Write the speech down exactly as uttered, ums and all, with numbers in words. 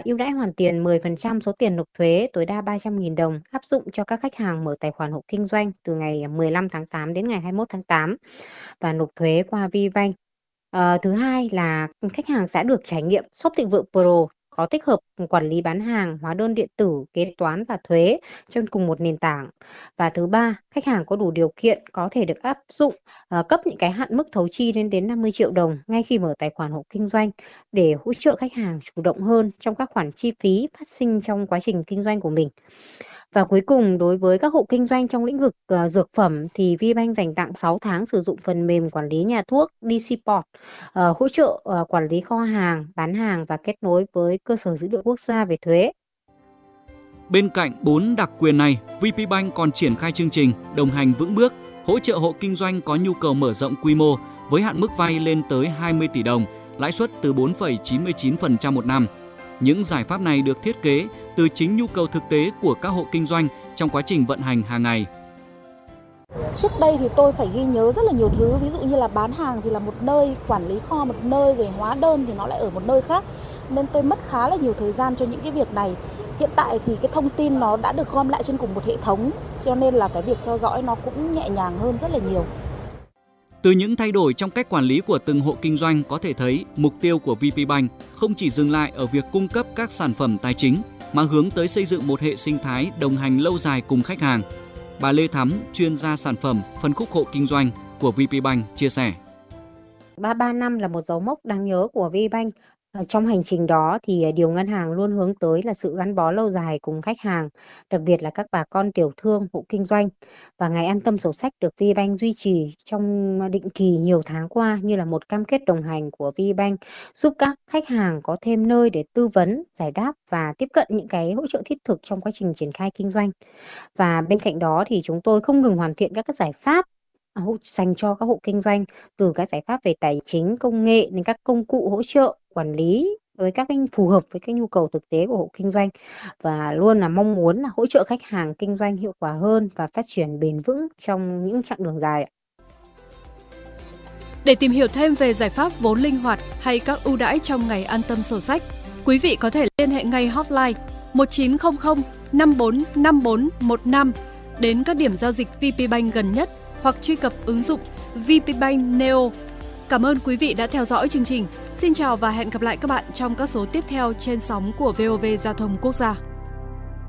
ưu đãi hoàn tiền mười phần trăm số tiền nộp thuế tối đa ba trăm nghìn đồng áp dụng cho các khách hàng mở tài khoản hộ kinh doanh từ ngày mười lăm tháng tám đến ngày hai mươi mốt tháng tám và nộp thuế qua VPBank. Ờ, thứ hai là khách hàng sẽ được trải nghiệm shop thịnh vượng Pro có tích hợp quản lý bán hàng, hóa đơn điện tử, kế toán và thuế trên cùng một nền tảng. Và thứ ba, khách hàng có đủ điều kiện có thể được áp dụng uh, cấp những cái hạn mức thấu chi lên đến năm mươi triệu đồng ngay khi mở tài khoản hộ kinh doanh để hỗ trợ khách hàng chủ động hơn trong các khoản chi phí phát sinh trong quá trình kinh doanh của mình. Và cuối cùng, đối với các hộ kinh doanh trong lĩnh vực uh, dược phẩm thì VPBank dành tặng sáu tháng sử dụng phần mềm quản lý nhà thuốc đê xê Port, uh, hỗ trợ uh, quản lý kho hàng, bán hàng và kết nối với cơ sở dữ liệu quốc gia về thuế. Bên cạnh bốn đặc quyền này, VPBank còn triển khai chương trình đồng hành vững bước, hỗ trợ hộ kinh doanh có nhu cầu mở rộng quy mô với hạn mức vay lên tới hai mươi tỷ đồng, lãi suất từ bốn phẩy chín mươi chín phần trăm một năm. Những giải pháp này được thiết kế từ chính nhu cầu thực tế của các hộ kinh doanh trong quá trình vận hành hàng ngày. Trước đây thì tôi phải ghi nhớ rất là nhiều thứ, ví dụ như là bán hàng thì là một nơi, quản lý kho một nơi, rồi hóa đơn thì nó lại ở một nơi khác. Nên tôi mất khá là nhiều thời gian cho những cái việc này. Hiện tại thì cái thông tin nó đã được gom lại trên cùng một hệ thống, cho nên là cái việc theo dõi nó cũng nhẹ nhàng hơn rất là nhiều. Từ những thay đổi trong cách quản lý của từng hộ kinh doanh có thể thấy mục tiêu của VPBank không chỉ dừng lại ở việc cung cấp các sản phẩm tài chính mà hướng tới xây dựng một hệ sinh thái đồng hành lâu dài cùng khách hàng. Bà Lê Thắm, chuyên gia sản phẩm phân khúc hộ kinh doanh của VPBank chia sẻ. ba mươi ba năm là một dấu mốc đáng nhớ của VPBank. Trong hành trình đó thì điều ngân hàng luôn hướng tới là sự gắn bó lâu dài cùng khách hàng, đặc biệt là các bà con tiểu thương, hộ kinh doanh. Và ngày an tâm sổ sách được VPBank duy trì trong định kỳ nhiều tháng qua như là một cam kết đồng hành của VPBank, giúp các khách hàng có thêm nơi để tư vấn, giải đáp và tiếp cận những cái hỗ trợ thiết thực trong quá trình triển khai kinh doanh. Và bên cạnh đó thì chúng tôi không ngừng hoàn thiện các cái giải pháp dành cho các hộ kinh doanh, từ các giải pháp về tài chính, công nghệ đến các công cụ hỗ trợ quản lý với các cái phù hợp với cái nhu cầu thực tế của hộ kinh doanh, và luôn là mong muốn là hỗ trợ khách hàng kinh doanh hiệu quả hơn và phát triển bền vững trong những chặng đường dài. Để tìm hiểu thêm về giải pháp vốn linh hoạt hay các ưu đãi trong ngày an tâm sổ sách, quý vị có thể liên hệ ngay hotline một chín không không năm bốn năm bốn một năm đến các điểm giao dịch VPBank gần nhất hoặc truy cập ứng dụng VPBank Neo. Cảm ơn quý vị đã theo dõi chương trình. Xin chào và hẹn gặp lại các bạn trong các số tiếp theo trên sóng của vê o vê Giao thông Quốc gia.